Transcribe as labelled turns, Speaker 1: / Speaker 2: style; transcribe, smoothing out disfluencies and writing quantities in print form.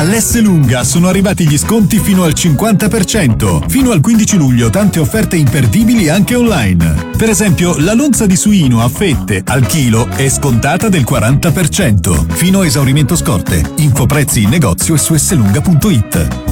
Speaker 1: All'Esselunga sono arrivati gli sconti fino al 50%. Fino al 15 luglio tante offerte imperdibili anche online. Per esempio, la lonza di suino a fette al chilo è scontata del 40%. Fino a esaurimento scorte. Infoprezzi in negozio e su esselunga.it.